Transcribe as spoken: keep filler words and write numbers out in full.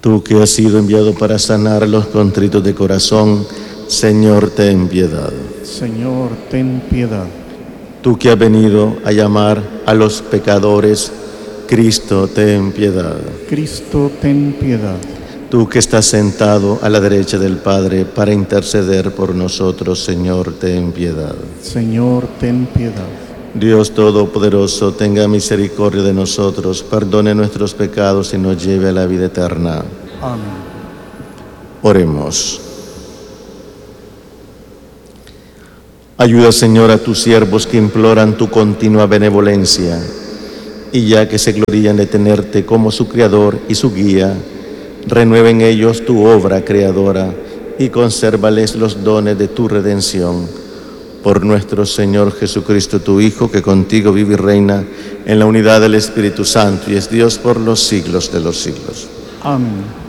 Tú que has sido enviado para sanar a los contritos de corazón, Señor, ten piedad. Señor, ten piedad. Tú que has venido a llamar a los pecadores, Cristo, ten piedad. Cristo, ten piedad. Tú que estás sentado a la derecha del Padre para interceder por nosotros, Señor, ten piedad. Señor, ten piedad. Dios Todopoderoso, tenga misericordia de nosotros, perdone nuestros pecados y nos lleve a la vida eterna. Amén. Oremos. Ayuda, Señor, a tus siervos que imploran tu continua benevolencia, y ya que se glorían de tenerte como su Creador y su guía, renueva en ellos tu obra creadora y consérvales los dones de tu redención. Por nuestro Señor Jesucristo, tu Hijo, que contigo vive y reina en la unidad del Espíritu Santo y es Dios por los siglos de los siglos. Amén.